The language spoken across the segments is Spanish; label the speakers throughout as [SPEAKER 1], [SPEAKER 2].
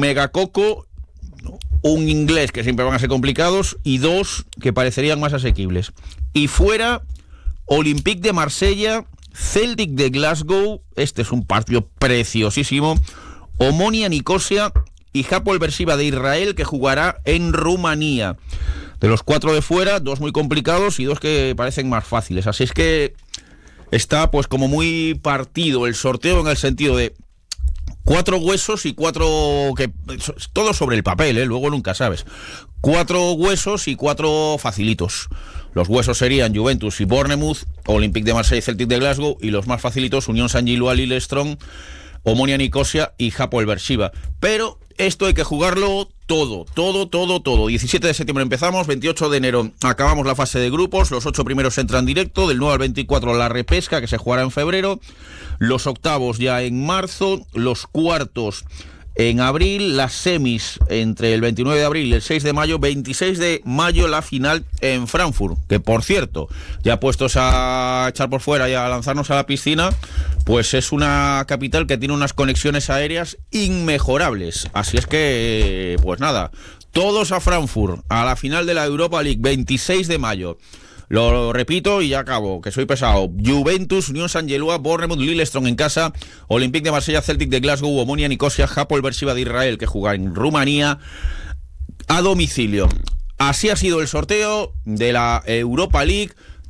[SPEAKER 1] Megacoco, un inglés que siempre van a ser complicados y dos que parecerían más asequibles. Y fuera, Olympique de Marsella, Celtic de Glasgow, este es un partido preciosísimo, Omonia Nicosia y Hapoel Beersheva de Israel, que jugará en Rumanía. De los 4 de fuera, 2 muy complicados y 2 que parecen más fáciles. Así es que está pues como muy partido el sorteo, en el sentido de 4 huesos y 4 que todo sobre el papel, luego nunca sabes. 4 huesos y 4 facilitos. Los huesos serían Juventus y Bournemouth, Olympique de Marsella y Celtic de Glasgow, y los más facilitos, Unión Saint-Gilloise, Lillestrøm, Omonia Nicosia y Hapoel Beersheva. Pero esto hay que jugarlo todo. 17 de septiembre empezamos, 28 de enero acabamos la fase de grupos, los 8 primeros entran directo, del 9 al 24 la repesca, que se jugará en febrero, los octavos ya en marzo, los cuartos en abril, las semis entre el 29 de abril y el 6 de mayo, 26 de mayo la final en Frankfurt, que por cierto, ya puestos a echar por fuera y a lanzarnos a la piscina, pues es una capital que tiene unas conexiones aéreas inmejorables, así es que, pues nada, todos a Frankfurt, a la final de la Europa League, 26 de mayo. Lo repito y ya acabo, que soy pesado. Juventus, Unión Saint-Gilloise, Bournemouth, Lillestrøm en casa, Olympique de Marsella, Celtic de Glasgow, Omonia Nicosia, Hapoel Beersheva de Israel, que juega en Rumanía a domicilio. Así ha sido el sorteo de la Europa League.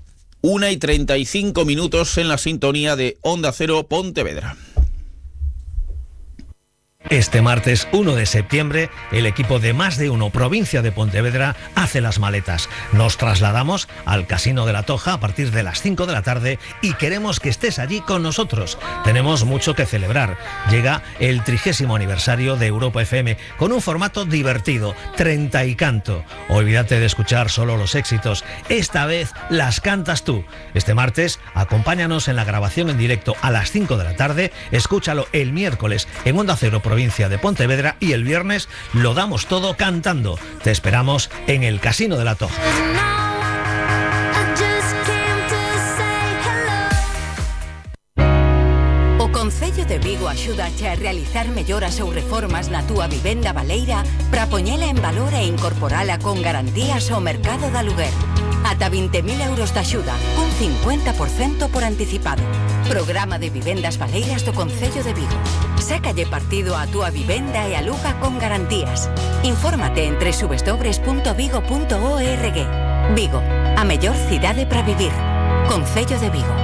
[SPEAKER 1] 1:35 en la sintonía de Onda Cero Pontevedra.
[SPEAKER 2] Este martes 1 de septiembre, el equipo de Más de Uno Provincia de Pontevedra hace las maletas. Nos trasladamos al Casino de la Toja a partir de las 5 de la tarde y queremos que estés allí con nosotros. Tenemos mucho que celebrar. Llega el 30º aniversario de Europa FM con un formato divertido, 30 y canto. Olvídate de escuchar solo los éxitos. Esta vez las cantas tú. Este martes, acompáñanos en la grabación en directo a las 5 de la tarde. Escúchalo el miércoles en Onda Cero Provincia de Pontevedra y el viernes lo damos todo cantando. Te esperamos en el Casino de la Toja.
[SPEAKER 3] O Concello de Vigo axúdache a realizar melloras ou reformas na túa vivenda baleira para poñela en valor e incorporala con garantías ao mercado de aluguer. Ata 20.000 euros de axuda, un 50% por anticipado. Programa de vivendas baleiras do Concello de Vigo. Sácalle partido a túa vivenda e aluga con garantías. Infórmate en www.vigo.org. Vigo, a mellor cidade para vivir. Concello de Vigo.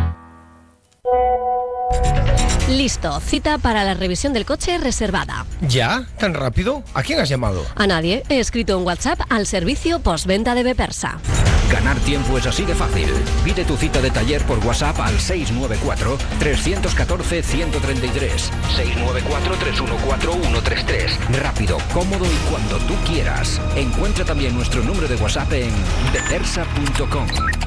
[SPEAKER 4] Listo, cita para la revisión del coche reservada.
[SPEAKER 5] ¿Ya? ¿Tan rápido? ¿A quién has llamado?
[SPEAKER 4] A nadie. He escrito un WhatsApp al servicio postventa de Bepersa.
[SPEAKER 6] Ganar tiempo es así de fácil. Pide tu cita de taller por WhatsApp al 694-314-133. 694-314-133. Rápido, cómodo y cuando tú quieras. Encuentra también nuestro número de WhatsApp en bepersa.com.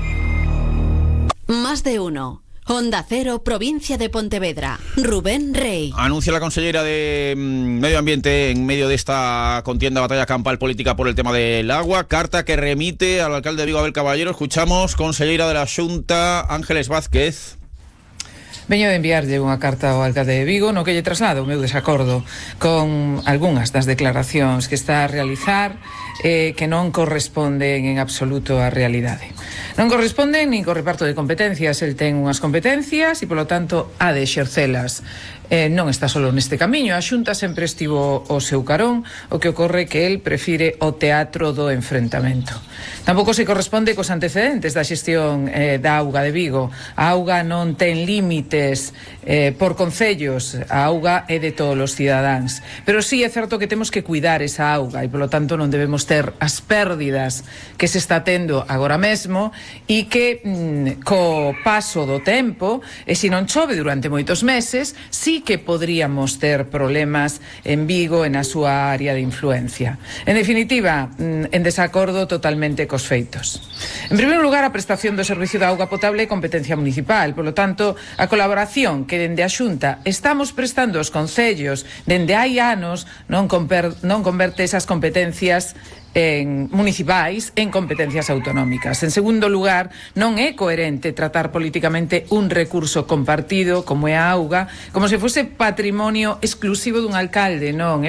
[SPEAKER 3] Más de uno. Onda Cero, Provincia de Pontevedra. Rubén Rey.
[SPEAKER 1] Anuncia la consellera de Medio Ambiente en medio de esta contienda, batalla campal política por el tema del agua. Carta que remite al alcalde de Vigo, Abel Caballero. Escuchamos, consellera de la Xunta, Ángeles Vázquez.
[SPEAKER 7] Veño de enviarlle unha carta ao alcalde de Vigo no que lle traslado o meu desacordo con algunhas das declaracións que está a realizar que non corresponden en absoluto á realidade. Non corresponden nin co reparto de competencias. El ten unhas competencias e, polo tanto, ha de exercelas. Non está solo neste camiño. A Xunta sempre estivo ao seu carón. O que ocorre que el prefire o teatro do enfrentamento. Tampouco se corresponde cos antecedentes da xestión da auga de Vigo. A auga non ten límites por concellos. A auga é de todos os cidadáns. Pero sí é certo que temos que cuidar esa auga e, polo tanto, non debemos ter as pérdidas que se está tendo agora mesmo e que co paso do tempo, e se non chove durante moitos meses, sí que podríamos ter problemas en Vigo e na súa área de influencia. En definitiva, en desacordo totalmente cos feitos. En primeiro lugar, a prestación do servicio de auga potable é competencia municipal. Por lo tanto, a colaboración que dende a Xunta estamos prestando aos concellos dende hai anos non converte esas competencias municipais en competencias autonómicas. En segundo lugar, non é coherente tratar políticamente un recurso compartido como é a auga como se fose patrimonio exclusivo dun alcalde. Non, é